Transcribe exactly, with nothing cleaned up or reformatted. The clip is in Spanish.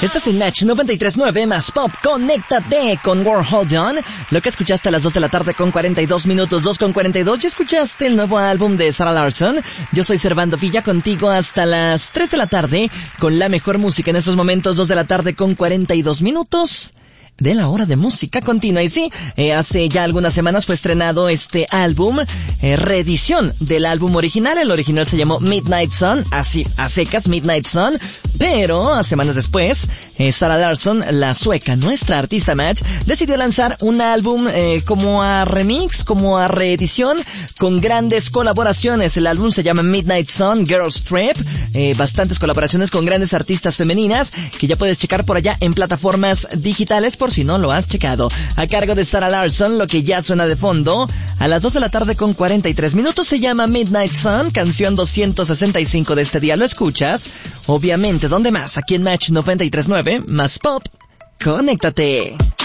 Estás en Match noventa y tres punto nueve más Pop. Conéctate con World Hold On. Lo que escuchaste a las dos de la tarde con cuarenta y dos minutos, dos con cuarenta y dos. Ya escuchaste el nuevo álbum de Sarah Larsson. Yo soy Servando Villa, contigo hasta las tres de la tarde con la mejor música en estos momentos, dos de la tarde con cuarenta y dos minutos. De la hora de música continua. Y sí, eh, hace ya algunas semanas fue estrenado este álbum, eh, reedición del álbum original. El original se llamó Midnight Sun, así, a secas, Midnight Sun. Pero, semanas después, eh, Sarah Larsson, la sueca, nuestra artista Match, decidió lanzar un álbum eh, como a remix, como a reedición, con grandes colaboraciones. El álbum se llama Midnight Sun, Girls Trip, eh, bastantes colaboraciones con grandes artistas femeninas, que ya puedes checar por allá en plataformas digitales, por si no lo has checado. A cargo de Sarah Larsson, lo que ya suena de fondo, a las dos de la tarde con cuarenta y tres minutos, se llama Midnight Sun, canción doscientos sesenta y cinco de este día. Lo escuchas, obviamente, ¿dónde más? Aquí en Match noventa y tres punto nueve, más Pop. Conéctate.